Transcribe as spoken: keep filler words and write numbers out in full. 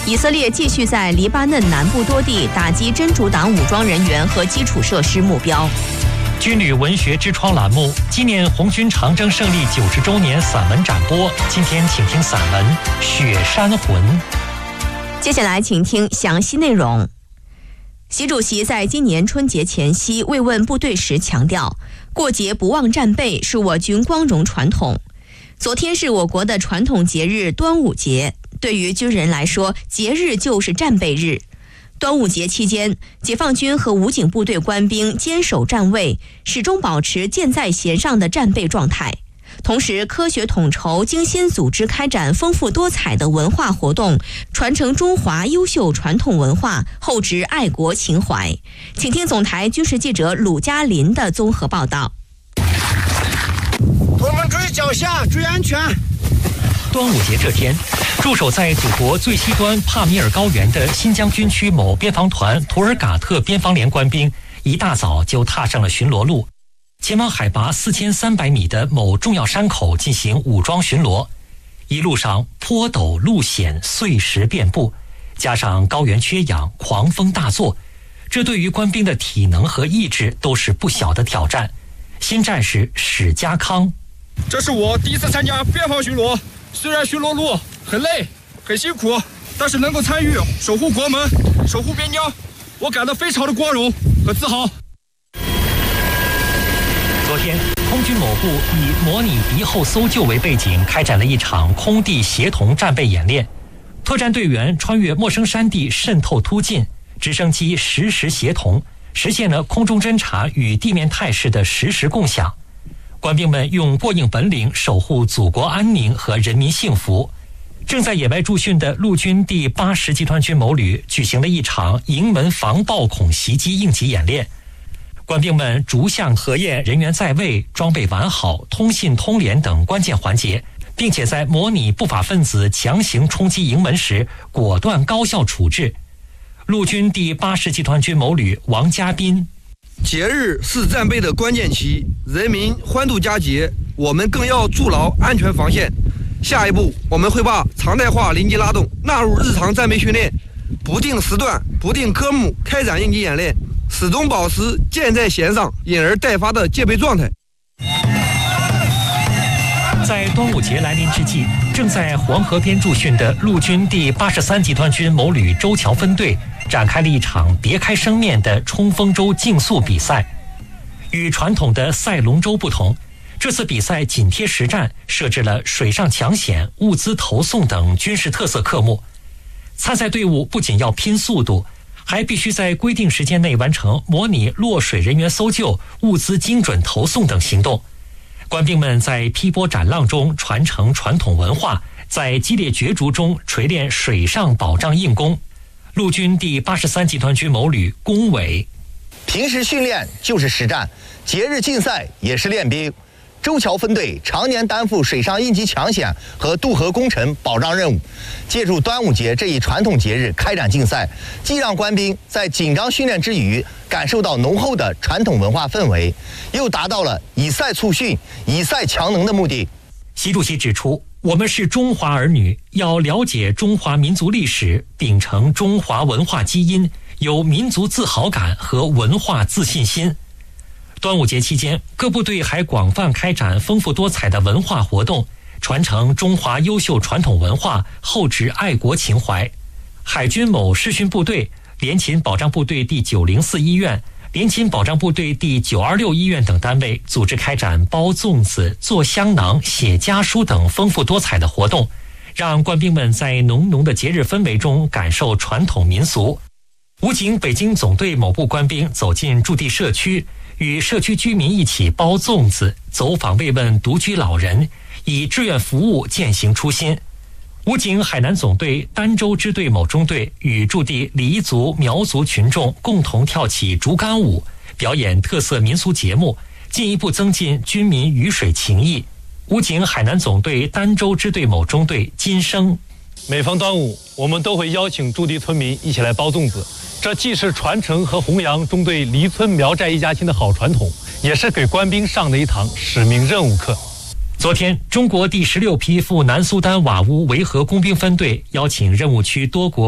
以色列继续在黎巴嫩南部多地打击真主党武装人员和基础设施目标。 军旅文学之窗栏目纪念红军长征胜利九十周年散文展播，今天请听散文《雪山魂》。 接下来请听详细内容。习主席在今年春节前夕慰问部队时强调，过节不忘战备是我军光荣传统。昨天是我国的传统节日端午节，对于军人来说，节日就是战备日。端午节期间，解放军和武警部队官兵坚守站位，始终保持箭在弦上的战备状态。同时，科学统筹、精心组织开展丰富多彩的文化活动，传承中华优秀传统文化，厚植爱国情怀。请听总台军事记者鲁嘉林的综合报道。 我们注意脚下，注意安全。 端午节这天，驻守在祖国最西端帕米尔高原的新疆军区某边防团图尔嘎特边防连官兵，一大早就踏上了巡逻路，前往海拔四千三百米的某重要山口进行武装巡逻。一路上坡陡路险，碎石遍布，加上高原缺氧，狂风大作，这对于官兵的体能和意志都是不小的挑战。新战士史家康： 这是我第一次参加边防巡逻，虽然巡逻路很累很辛苦，但是能够参与守护国门、守护边疆，我感到非常的光荣和自豪。 昨天，空军某部以模拟敌后搜救为背景，开展了一场空地协同战备演练。特战队员穿越陌生山地，渗透突进，直升机实时协同，实现了空中侦察与地面态势的实时共享。官兵们用过硬本领守护祖国安宁和人民幸福。正在野外驻训的陆军第八十集团军某旅举行了一场营门防暴恐袭击应急演练。官兵们逐项核验人员在位、装备完好、通信通联等关键环节，并且在模拟不法分子强行冲击营门时，果断高效处置。陆军第八十集团军某旅王家斌： 节日是战备的关键期，人民欢度佳节，我们更要筑牢安全防线。下一步，我们会把常态化临机拉动纳入日常战备训练，不定时段、不定科目开展应急演练，始终保持箭在弦上、引而待发的戒备状态。 在端午节来临之际，正在黄河边驻训的陆军第八十三集团军某旅周桥分队展开了一场别开生面的冲锋舟竞速比赛。与传统的赛龙舟不同，这次比赛紧贴实战，设置了水上抢险、物资投送等军事特色科目。参赛队伍不仅要拼速度，还必须在规定时间内完成模拟落水人员搜救、物资精准投送等行动。官兵们在劈波斩浪中传承传统文化，在激烈角逐中锤炼水上保障硬功。陆军第八十三集团军某旅龚伟： 平时训练就是实战，节日竞赛也是练兵。周桥分队常年担负水上应急抢险和渡河工程保障任务，借助端午节这一传统节日开展竞赛，既让官兵在紧张训练之余感受到浓厚的传统文化氛围，又达到了以赛促训、以赛强能的目的。 习主席指出，我们是中华儿女，要了解中华民族历史，秉承中华文化基因，有民族自豪感和文化自信心。端午节期间，各部队还广泛开展丰富多彩的文化活动，传承中华优秀传统文化，厚植爱国情怀。海军某视训部队、联勤保障部队第九零四医院、联勤保障部队第九二六医院等单位组织开展包粽子、做香囊、写家书等丰富多彩的活动，让官兵们在浓浓的节日氛围中感受传统民俗。武警北京总队某部官兵走进驻地社区，与社区居民一起包粽子，走访慰问独居老人，以志愿服务践行初心。武警海南总队儋州支队某中队与驻地黎族、苗族群众共同跳起竹竿舞，表演特色民俗节目，进一步增进军民鱼水情谊。武警海南总队儋州支队某中队金生： 每逢端午，我们都会邀请驻地村民一起来包粽子，这既是传承和弘扬中队黎村苗寨一家亲的好传统，也是给官兵上的一堂使命任务课。 昨天，中国第十六批赴南苏丹瓦乌维和工兵分队邀请任务区多国